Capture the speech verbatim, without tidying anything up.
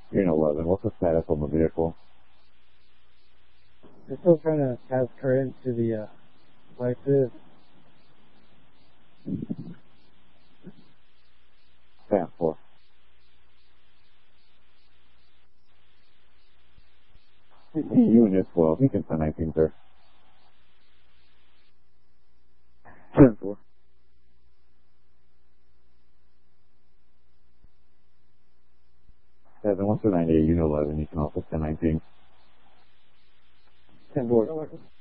Unit eleven, what's the status on the vehicle? They're still trying to pass current to the uh, Lexus. Stand for. Unit twelve, you can send nineteen, sir. Stand for. Seven, what's the ninety-eight, Unit eleven, you can also send nineteen. ten four.